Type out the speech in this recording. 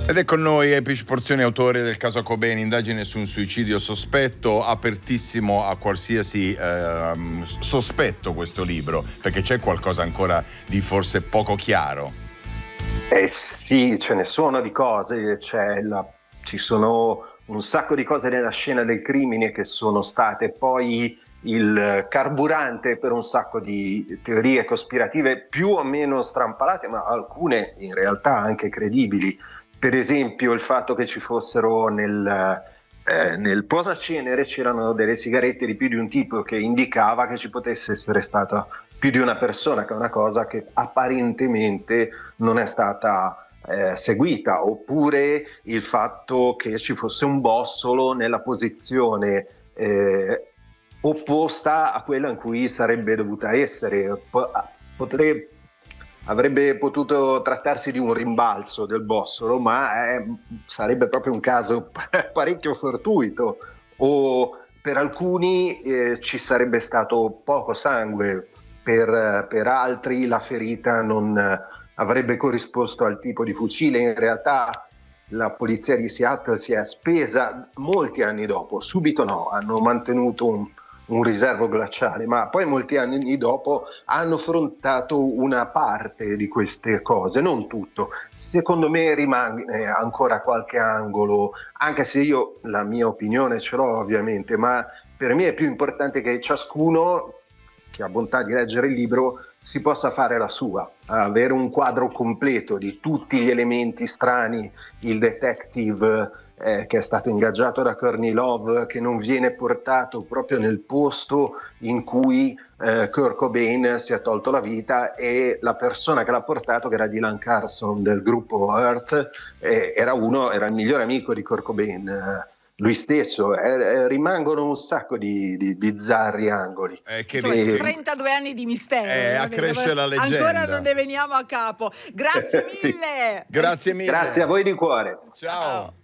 Ed è con noi Epic Porzioni, autore del caso Cobain, indagine su un suicidio sospetto, apertissimo a qualsiasi sospetto questo libro, perché c'è qualcosa ancora di forse poco chiaro. Sì, ce ne sono di cose, ci sono un sacco di cose nella scena del crimine che sono state poi il carburante per un sacco di teorie cospirative più o meno strampalate, ma alcune in realtà anche credibili. Per esempio il fatto che ci fossero nel posacenere c'erano delle sigarette di più di un tipo, che indicava che ci potesse essere stata più di una persona, che è una cosa che apparentemente non è stata seguita. Oppure il fatto che ci fosse un bossolo nella posizione opposta a quella in cui sarebbe dovuta essere. Avrebbe potuto trattarsi di un rimbalzo del bossolo, ma sarebbe proprio un caso parecchio fortuito, o per alcuni ci sarebbe stato poco sangue, per altri la ferita non avrebbe corrisposto al tipo di fucile. In realtà la polizia di Seattle si è spesa molti anni dopo, subito no, hanno mantenuto un riservo glaciale, ma poi molti anni dopo hanno affrontato una parte di queste cose, non tutto. Secondo me rimane ancora qualche angolo, anche se io la mia opinione ce l'ho ovviamente, ma per me è più importante che ciascuno che ha bontà di leggere il libro si possa fare la sua, avere un quadro completo di tutti gli elementi strani, il detective che è stato ingaggiato da Courtney Love, che non viene portato proprio nel posto in cui Kurt Cobain si è tolto la vita, e la persona che l'ha portato, che era Dylan Carlson del gruppo Earth, era il migliore amico di Kurt Cobain. Lui stesso, rimangono un sacco di bizzarri angoli. Insomma, 32 anni di mistero. Accresce la leggenda. Ancora non ne veniamo a capo. Grazie mille. Sì. Grazie mille. Grazie a voi di cuore. Ciao.